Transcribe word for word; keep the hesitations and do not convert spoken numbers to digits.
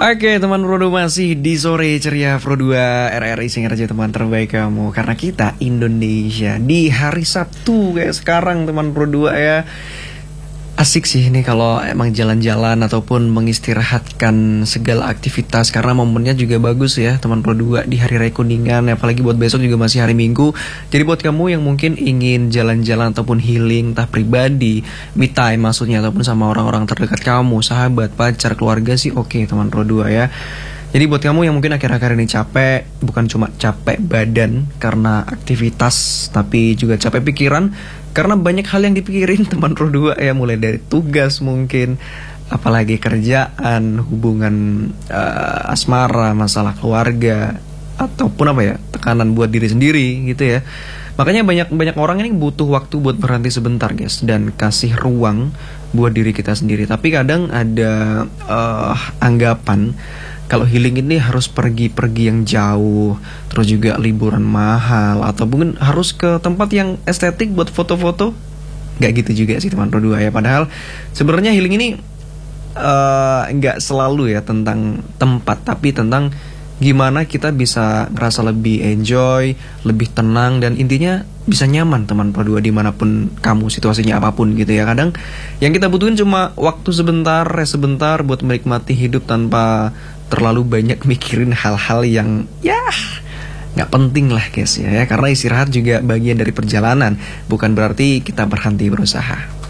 Oke teman Pro dua masih di sore ceria Pro dua R R I Singer aja teman terbaik kamu. Karena kita Indonesia di hari Sabtu kayak sekarang teman Pro dua ya. Asik sih ini kalau emang jalan-jalan ataupun mengistirahatkan segala aktivitas. Karena momennya juga bagus ya teman Pro dua di hari raya Kuningan. Apalagi buat besok juga masih hari Minggu. Jadi buat kamu yang mungkin ingin jalan-jalan ataupun healing, entah pribadi, me time maksudnya, ataupun sama orang-orang terdekat kamu, sahabat, pacar, keluarga sih oke teman Pro dua ya. Jadi buat kamu yang mungkin akhir-akhir ini capek, bukan cuma capek badan karena aktivitas, tapi juga capek pikiran karena banyak hal yang dipikirin teman Pro dua ya. Mulai dari tugas mungkin, apalagi kerjaan, hubungan uh, asmara, masalah keluarga, ataupun apa ya, tekanan buat diri sendiri gitu ya. Makanya banyak-banyak orang ini butuh waktu buat berhenti sebentar guys, dan kasih ruang buat diri kita sendiri. Tapi kadang ada uh, anggapan kalau healing ini harus pergi-pergi yang jauh, terus juga liburan mahal, atau mungkin harus ke tempat yang estetik buat foto-foto. Gak gitu juga sih teman Pro dua ya. Padahal sebenarnya healing ini uh, gak selalu ya tentang tempat, tapi tentang gimana kita bisa ngerasa lebih enjoy, lebih tenang, dan intinya bisa nyaman teman Pro dua dimanapun kamu, situasinya apapun gitu ya. Kadang yang kita butuhin cuma waktu sebentar, rest sebentar buat menikmati hidup tanpa terlalu banyak mikirin hal-hal yang ya nggak penting lah guys ya. Karena istirahat juga bagian dari perjalanan, bukan berarti kita berhenti berusaha.